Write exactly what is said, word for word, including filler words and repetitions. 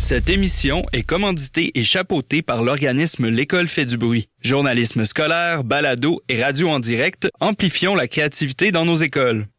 Cette émission est commanditée et chapeautée par l'organisme L'École fait du bruit. Journalisme scolaire, balado et radio en direct, amplifions la créativité dans nos écoles.